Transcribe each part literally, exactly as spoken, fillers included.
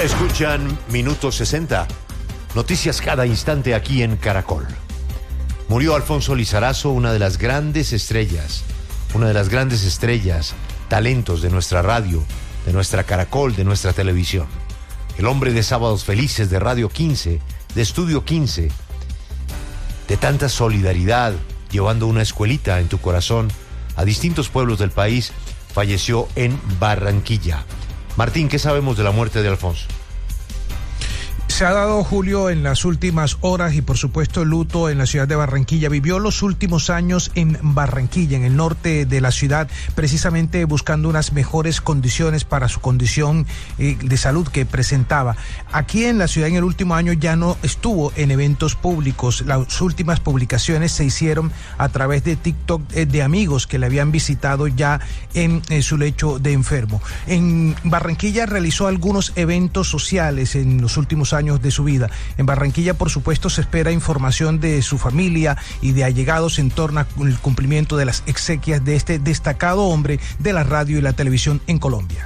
Escuchan Minuto sesenta. Noticias cada instante aquí en Caracol. Murió Alfonso Lizarazo, una de las grandes estrellas, una de las grandes estrellas, talentos de nuestra radio, de nuestra Caracol, de nuestra televisión. El hombre de Sábados Felices, de Radio quince, de Estudio quince, de tanta solidaridad, llevando una escuelita en tu corazón a distintos pueblos del país, falleció en Barranquilla. Martín, ¿qué sabemos de la muerte de Alfonso? Se ha dado, Julio, en las últimas horas y por supuesto luto en la ciudad de Barranquilla. Vivió los últimos años en Barranquilla, en el norte de la ciudad, precisamente buscando unas mejores condiciones para su condición eh, de salud que presentaba. Aquí en la ciudad en el último año ya no estuvo en eventos públicos. Las últimas publicaciones se hicieron a través de TikTok eh, de amigos que le habían visitado ya en eh, su lecho de enfermo. En Barranquilla realizó algunos eventos sociales en los últimos años de su vida. En Barranquilla, por supuesto, se espera información de su familia y de allegados en torno al cumplimiento de las exequias de este destacado hombre de la radio y la televisión en Colombia.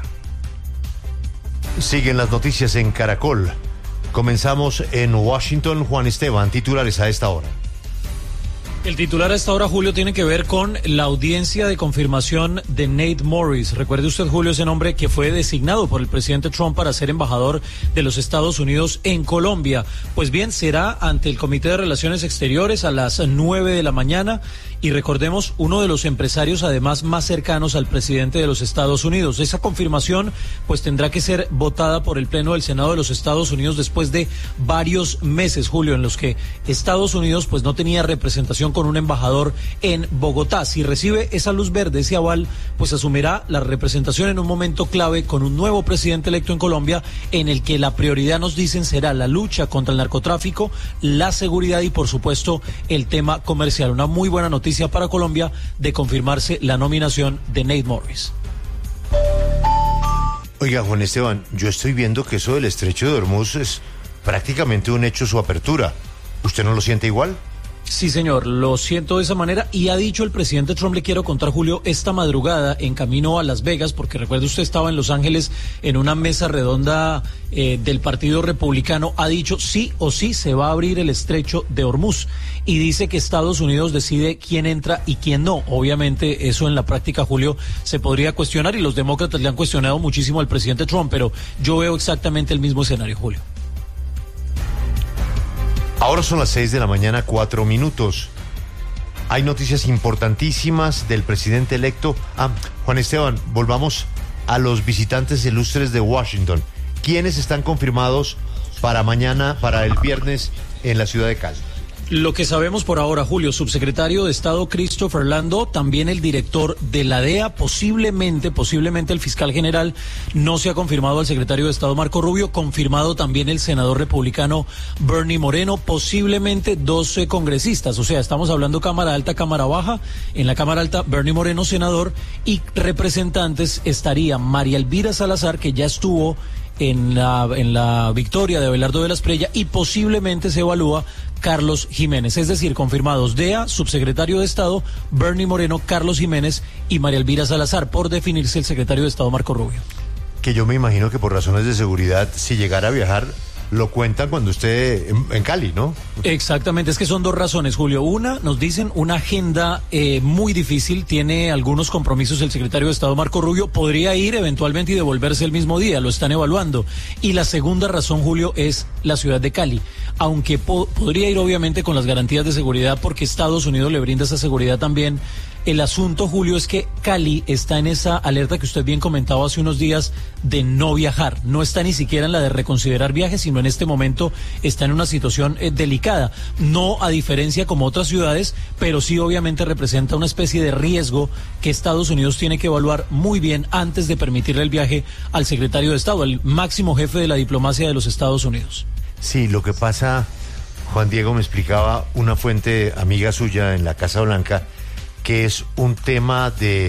Siguen las noticias en Caracol. Comenzamos en Washington. Juan Esteban, titulares a esta hora. El titular a esta hora, Julio, tiene que ver con la audiencia de confirmación de Nate Morris. Recuerde usted, Julio, ese nombre que fue designado por el presidente Trump para ser embajador de los Estados Unidos en Colombia. Pues bien, será ante el Comité de Relaciones Exteriores a las nueve de la mañana. Y recordemos, uno de los empresarios además más cercanos al presidente de los Estados Unidos. Esa confirmación pues tendrá que ser votada por el Pleno del Senado de los Estados Unidos después de varios meses, Julio, en los que Estados Unidos pues no tenía representación con un embajador en Bogotá. Si recibe esa luz verde, ese aval, pues asumirá la representación en un momento clave con un nuevo presidente electo en Colombia, en el que la prioridad, nos dicen, será la lucha contra el narcotráfico, la seguridad y por supuesto el tema comercial. Una muy buena noticia para Colombia de confirmarse la nominación de Nate Morris. Oiga, Juan Esteban, yo estoy viendo que eso del estrecho de Hormuz es prácticamente un hecho su apertura. ¿Usted no lo siente igual? Sí, señor, lo siento de esa manera, y ha dicho el presidente Trump, le quiero contar, Julio, esta madrugada en camino a Las Vegas, porque recuerde usted estaba en Los Ángeles en una mesa redonda eh, del Partido Republicano, ha dicho sí o sí se va a abrir el estrecho de Hormuz, y dice que Estados Unidos decide quién entra y quién no. Obviamente eso en la práctica, Julio, se podría cuestionar, y los demócratas le han cuestionado muchísimo al presidente Trump, pero yo veo exactamente el mismo escenario, Julio. Ahora son las seis de la mañana, cuatro minutos. Hay noticias importantísimas del presidente electo. Ah, Juan Esteban, volvamos a los visitantes ilustres de Washington. ¿Quiénes están confirmados para mañana, para el viernes, en la ciudad de Cali? Lo que sabemos por ahora, Julio, subsecretario de Estado Christopher Landau, también el director de la D E A, posiblemente, posiblemente el fiscal general, no se ha confirmado al secretario de Estado Marco Rubio, confirmado también el senador republicano Bernie Moreno, posiblemente doce congresistas, o sea, estamos hablando Cámara Alta, Cámara Baja. En la Cámara Alta, Bernie Moreno, senador, y representantes estaría María Elvira Salazar, que ya estuvo en la, en la victoria de Abelardo de la Espriella, y posiblemente se evalúa Carlos Jiménez, es decir, confirmados D E A, subsecretario de Estado, Bernie Moreno, Carlos Jiménez y María Elvira Salazar, por definirse el secretario de Estado Marco Rubio. Que yo me imagino que por razones de seguridad, si llegara a viajar, lo cuentan cuando esté en, en Cali, ¿no? Exactamente, es que son dos razones, Julio. Una, nos dicen, una agenda eh, muy difícil, tiene algunos compromisos el secretario de Estado Marco Rubio, podría ir eventualmente y devolverse el mismo día, lo están evaluando. Y la segunda razón, Julio, es la ciudad de Cali, aunque po- podría ir obviamente con las garantías de seguridad, porque Estados Unidos le brinda esa seguridad también. El asunto, Julio, es que Cali está en esa alerta que usted bien comentaba hace unos días de no viajar. No está ni siquiera en la de reconsiderar viajes, sino en este momento está en una situación eh, delicada. No a diferencia como otras ciudades, pero sí obviamente representa una especie de riesgo que Estados Unidos tiene que evaluar muy bien antes de permitirle el viaje al secretario de Estado, al máximo jefe de la diplomacia de los Estados Unidos. Sí, lo que pasa, Juan Diego me explicaba una fuente amiga suya en la Casa Blanca, que es un tema de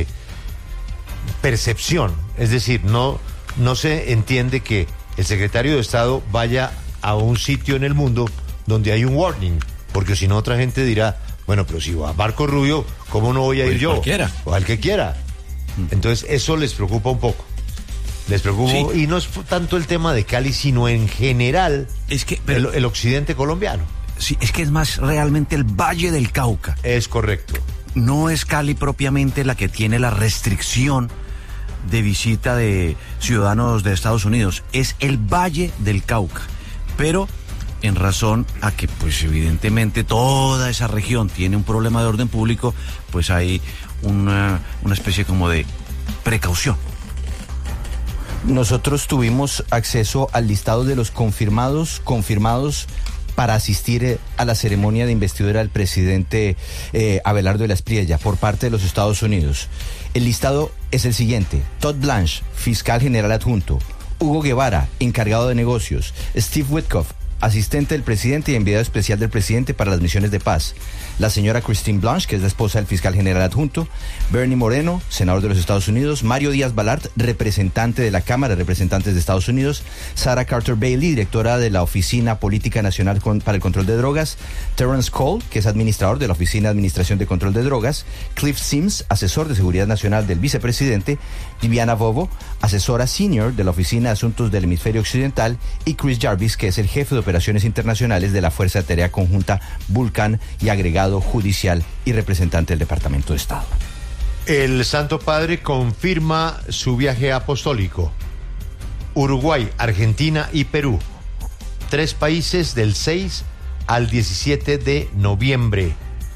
percepción, es decir, no, no se entiende que el secretario de Estado vaya a un sitio en el mundo donde hay un warning, porque si no otra gente dirá, bueno, pero si va Marco Rubio, ¿cómo no voy a ir yo? Cualquiera. O al que quiera. Entonces eso les preocupa un poco. Les preocupa, Sí. y no es tanto el tema de Cali, sino en general Es que, pero, el, el occidente colombiano. sí, es que es más realmente el Valle del Cauca. Es correcto. No es Cali propiamente la que tiene la restricción de visita de ciudadanos de Estados Unidos, es el Valle del Cauca, pero en razón a que pues evidentemente toda esa región tiene un problema de orden público, pues hay una, una especie como de precaución. Nosotros tuvimos acceso al listado de los confirmados, confirmados para asistir a la ceremonia de investidura del presidente eh, Abelardo de la Espriella por parte de los Estados Unidos. El listado es el siguiente: Todd Blanche, fiscal general adjunto; Hugo Guevara, encargado de negocios; Steve Witkoff, asistente del presidente y enviado especial del presidente para las misiones de paz; la señora Christine Blanche, que es la esposa del fiscal general adjunto; Bernie Moreno, senador de los Estados Unidos; Mario Díaz Balart, representante de la Cámara de Representantes de Estados Unidos; Sarah Carter Bailey, directora de la Oficina Política Nacional con, para el Control de Drogas; Terrence Cole, que es administrador de la Oficina de Administración de Control de Drogas; Cliff Sims, asesor de Seguridad Nacional del vicepresidente; Viviana Bobo, asesora senior de la Oficina de Asuntos del Hemisferio Occidental; y Chris Jarvis, que es el jefe de operaciones internacionales de la Fuerza de Tarea Conjunta Vulcan y agregado judicial y representante del Departamento de Estado. El Santo Padre confirma su viaje apostólico. Uruguay, Argentina y Perú. Tres países del seis al diecisiete de noviembre.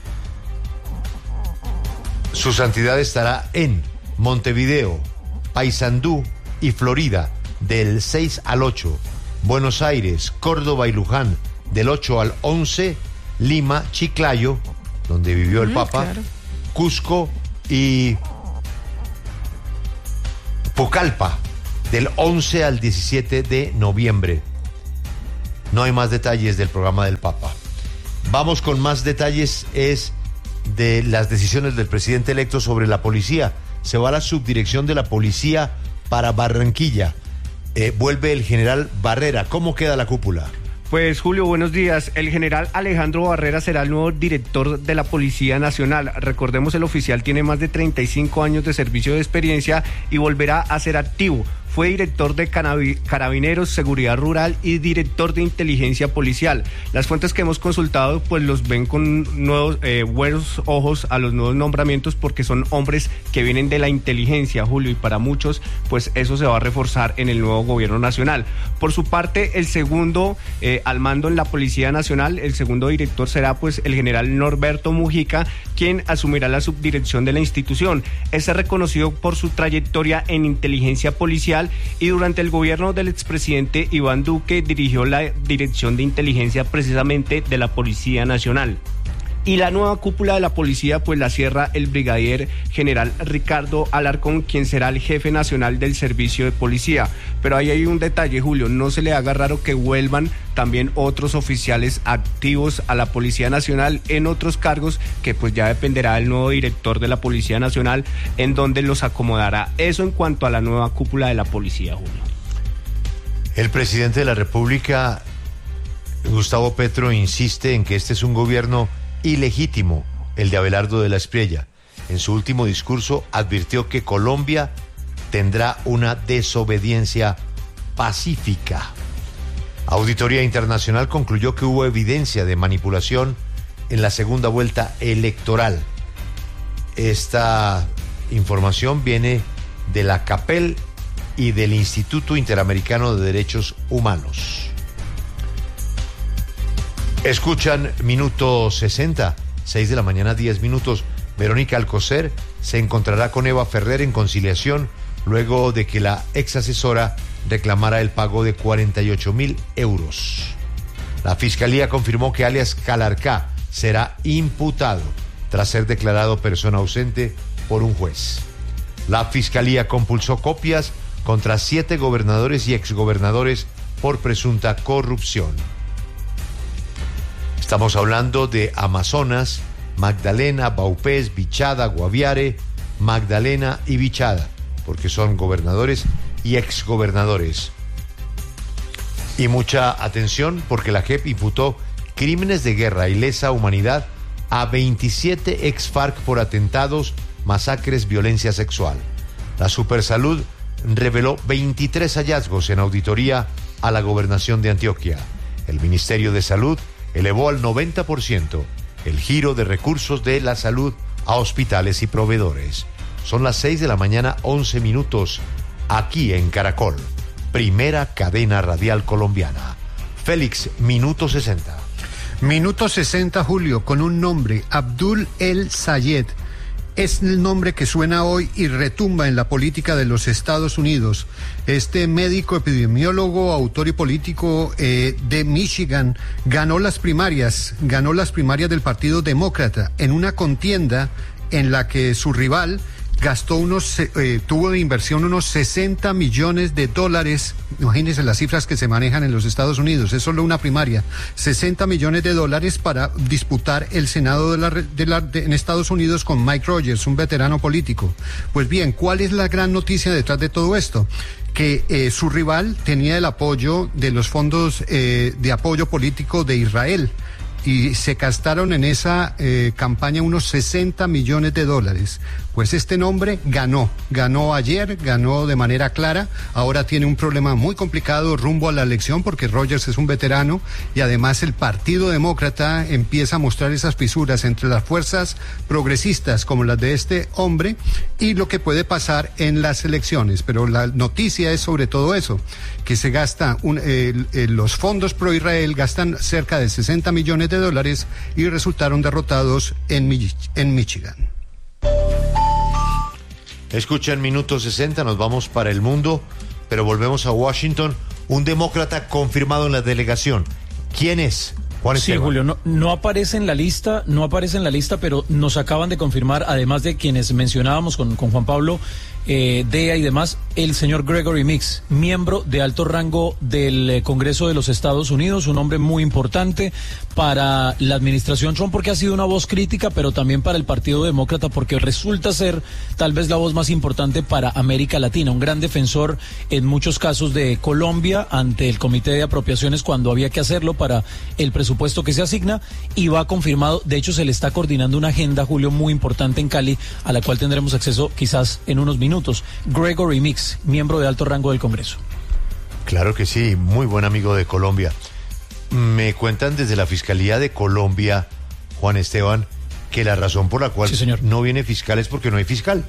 Su santidad estará en Montevideo, Paysandú y Florida del seis al ocho. Buenos Aires, Córdoba y Luján del ocho al once. Lima, Chiclayo, donde vivió el Mm, Papa, claro. Cusco y Pucallpa del once al diecisiete de noviembre. No hay más detalles del programa del Papa. Vamos con más detalles, es de las decisiones del presidente electo sobre la policía. Se va a la subdirección de la policía para Barranquilla. Eh, vuelve el general Barrera. ¿Cómo queda la cúpula? Pues Julio, buenos días. El general Alejandro Barrera será el nuevo director de la Policía Nacional. Recordemos, el oficial tiene más de treinta y cinco años de servicio de experiencia y volverá a ser activo. Fue director de Carabineros, Seguridad Rural y director de Inteligencia Policial. Las fuentes que hemos consultado pues los ven con nuevos eh, buenos ojos a los nuevos nombramientos, porque son hombres que vienen de la inteligencia, Julio, y para muchos pues eso se va a reforzar en el nuevo gobierno nacional. Por su parte, el segundo eh, al mando en la Policía Nacional, el segundo director será pues el general Norberto Mujica, quien asumirá la subdirección de la institución. Este es reconocido por su trayectoria en inteligencia policial y durante el gobierno del expresidente Iván Duque dirigió la dirección de inteligencia precisamente de la Policía Nacional. Y la nueva cúpula de la policía pues la cierra el brigadier general Ricardo Alarcón, quien será el jefe nacional del servicio de policía. Pero ahí hay un detalle, Julio, no se le haga raro que vuelvan también otros oficiales activos a la Policía Nacional en otros cargos, que pues ya dependerá del nuevo director de la Policía Nacional en donde los acomodará. Eso en cuanto a la nueva cúpula de la policía, Julio. El presidente de la República, Gustavo Petro, insiste en que este es un gobierno ilegítimo, el de Abelardo de la Espriella. En su último discurso advirtió que Colombia tendrá una desobediencia pacífica. Auditoría Internacional concluyó que hubo evidencia de manipulación en la segunda vuelta electoral. Esta información viene de la CAPEL y del Instituto Interamericano de Derechos Humanos. Escuchan Minuto sesenta, seis de la mañana, diez minutos. Verónica Alcocer se encontrará con Eva Ferrer en conciliación luego de que la ex asesora reclamara el pago de cuarenta y ocho mil euros. La Fiscalía confirmó que alias Calarcá será imputado tras ser declarado persona ausente por un juez. La Fiscalía compulsó copias contra siete gobernadores y exgobernadores por presunta corrupción. Estamos hablando de Amazonas, Magdalena, Baupés, Bichada, Guaviare, Magdalena y Bichada, porque son gobernadores y exgobernadores. Y mucha atención, porque la J E P imputó crímenes de guerra y lesa humanidad a veintisiete ex FARC por atentados, masacres, violencia sexual. La Supersalud reveló veintitrés hallazgos en auditoría a la gobernación de Antioquia. El Ministerio de Salud elevó al noventa por ciento el giro de recursos de la salud a hospitales y proveedores. Son las seis de la mañana, once minutos, aquí en Caracol, primera cadena radial colombiana. Félix, minuto sesenta. Minuto sesenta, Julio, con un nombre, Abdul El Sayed. Es el nombre que suena hoy y retumba en la política de los Estados Unidos. Este médico epidemiólogo, autor y político eh, de Michigan ganó las primarias, ganó las primarias del Partido Demócrata en una contienda en la que su rival gastó unos, eh, tuvo de inversión unos sesenta millones de dólares. Imagínense las cifras que se manejan en los Estados Unidos, es solo una primaria. sesenta millones de dólares para disputar el Senado de la, de la, de, en Estados Unidos con Mike Rogers, un veterano político. Pues bien, ¿cuál es la gran noticia detrás de todo esto? Que eh, su rival tenía el apoyo de los fondos eh, de apoyo político de Israel. Y se gastaron en esa eh, campaña unos sesenta millones de dólares. Pues este nombre ganó, ganó ayer, ganó de manera clara. Ahora tiene un problema muy complicado rumbo a la elección porque Rogers es un veterano y además el Partido Demócrata empieza a mostrar esas fisuras entre las fuerzas progresistas como las de este hombre y lo que puede pasar en las elecciones. Pero la noticia es sobre todo eso, que se gasta, un, eh, eh, los fondos pro Israel gastan cerca de sesenta millones de dólares y resultaron derrotados en, Mich- en Michigan. Escucha, en minuto sesenta nos vamos para el mundo, pero volvemos a Washington. Un demócrata confirmado en la delegación. ¿Quién es? Juan Sí, Esteban. Julio, no, no aparece en la lista, no aparece en la lista, pero nos acaban de confirmar, además de quienes mencionábamos con, con Juan Pablo, eh, D E A y demás, el señor Gregory Meeks, miembro de alto rango del eh, Congreso de los Estados Unidos, un hombre muy importante para la administración Trump porque ha sido una voz crítica, pero también para el Partido Demócrata porque resulta ser tal vez la voz más importante para América Latina, un gran defensor en muchos casos de Colombia ante el Comité de Apropiaciones cuando había que hacerlo para el presupuesto que se asigna, y va confirmado. De hecho, se le está coordinando una agenda, Julio, muy importante en Cali, a la cual tendremos acceso quizás en unos minutos. Gregory Meeks, miembro de alto rango del Congreso. Claro que sí, muy buen amigo de Colombia. Me cuentan desde la Fiscalía de Colombia, Juan Esteban, que la razón por la cual Sí, señor. no viene fiscal es porque no hay fiscal.